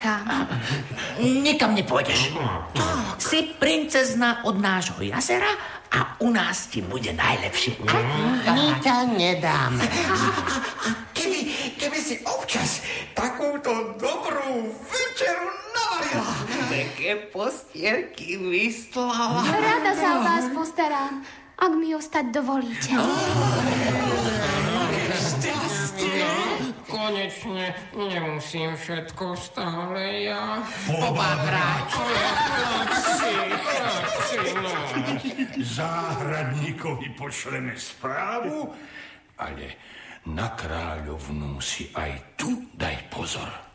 Kam? Nikam nepôjdeš. Si princezna od nášho jazera a u nás ti bude najlepšie. My ťa nedáme. Keby si občas takúto dobrú večeru navarila. Také postielky vyslala. Rada sa o vás postarám, ak mi ostať dovolíte. Konečne nemusím všetko stále ja. Pobabrať. Záhradníkovi pošleme správu, ale na kráľovnú si aj tu daj pozor.